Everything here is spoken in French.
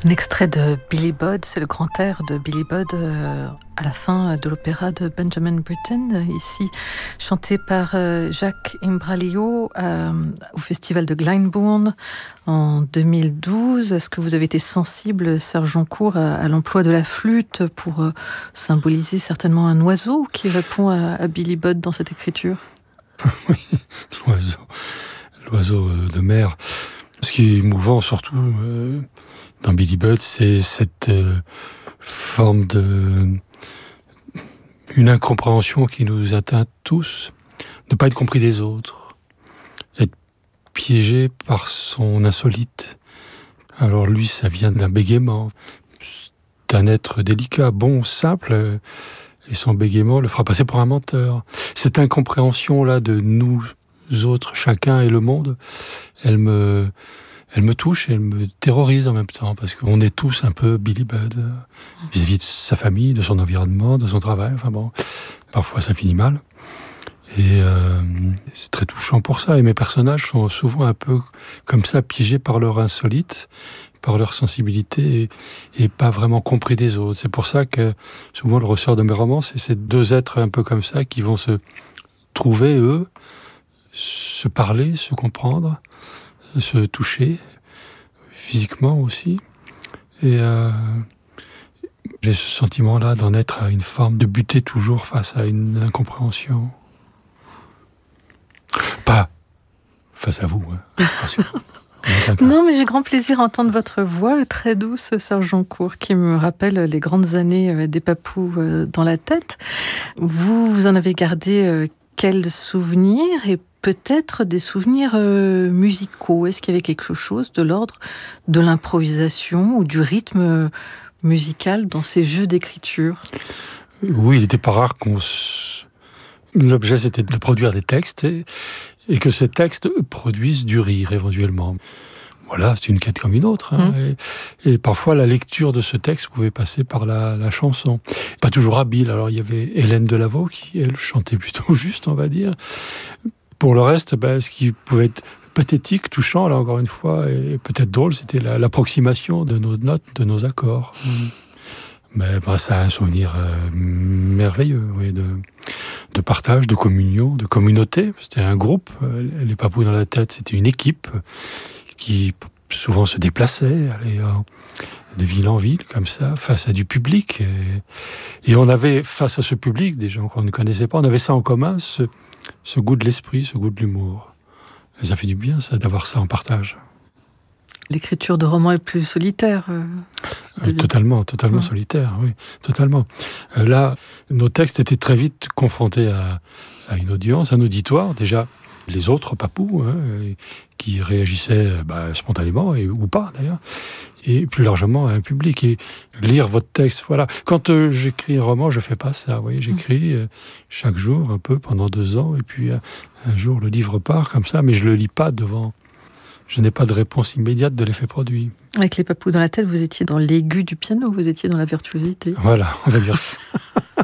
Un extrait de Billy Budd, c'est le grand air de Billy Budd à la fin de l'opéra de Benjamin Britten, ici chanté par Jacques Imbralio au festival de Glyndebourne en 2012. Est-ce que vous avez été sensible, Serge Joncourt, à l'emploi de la flûte pour symboliser certainement un oiseau qui répond à Billy Budd dans cette écriture? Oui, l'oiseau de mer. Ce qui est émouvant surtout dans Billy Budd, c'est cette forme une incompréhension qui nous atteint tous, ne pas être compris des autres, être piégé par son insolite. Alors lui, ça vient d'un bégaiement. C'est un être délicat, bon, simple, et son bégaiement le fera passer pour un menteur. Cette incompréhension-là de nous autres, chacun et le monde, elle me touche et elle me terrorise en même temps, parce qu'on est tous un peu Billy Budd vis-à-vis de sa famille, de son environnement, de son travail. Enfin bon, parfois ça finit mal. Et c'est très touchant pour ça. Et mes personnages sont souvent un peu comme ça, piégés par leur insolite, par leur sensibilité et pas vraiment compris des autres. C'est pour ça que souvent le ressort de mes romans, c'est ces deux êtres un peu comme ça qui vont se trouver, eux, se parler, se comprendre, se toucher, physiquement aussi. Et j'ai ce sentiment-là d'en être à une forme, de buter toujours face à une incompréhension. Pas face à vous, hein, Non, mais j'ai grand plaisir à entendre votre voix très douce, Serge Joncourt, qui me rappelle les grandes années des Papous dans la tête. Vous en avez gardé quels souvenirs, et peut-être des souvenirs musicaux? Est-ce qu'il y avait quelque chose de l'ordre de l'improvisation ou du rythme musical dans ces jeux d'écriture? Oui, il n'était pas rare l'objet, c'était de produire des textes et que ces textes produisent du rire éventuellement. Voilà, c'est une quête comme une autre. Hein. Et parfois, la lecture de ce texte pouvait passer par la chanson. Pas toujours habile. Alors, il y avait Hélène Delaveau qui, elle, chantait plutôt juste, on va dire. Pour le reste, ce qui pouvait être pathétique, touchant, là, encore une fois, et peut-être drôle, c'était l'approximation de nos notes, de nos accords. Mais ça a un souvenir merveilleux, oui, de partage, de communion, de communauté. C'était un groupe. Les Papous dans la tête, c'était une équipe qui souvent se déplaçait, allait de ville en ville, comme ça, face à du public. Et on avait, face à ce public, des gens qu'on ne connaissait pas, on avait ça en commun, ce goût de l'esprit, ce goût de l'humour. Et ça fait du bien, ça, d'avoir ça en partage. L'écriture de romans est plus solitaire. Totalement solitaire, oui, totalement. Là, nos textes étaient très vite confrontés à une audience, un auditoire, déjà les autres Papous, qui réagissaient spontanément, ou pas d'ailleurs, et plus largement à un public. Et lire votre texte, voilà. Quand j'écris un roman, je ne fais pas ça, vous voyez, j'écris chaque jour un peu pendant 2 ans, et puis un jour le livre part comme ça, mais je ne le lis pas devant. Je n'ai pas de réponse immédiate de l'effet produit. Avec les Papous dans la tête, vous étiez dans l'aigu du piano, vous étiez dans la virtuosité. Voilà, on va dire ça.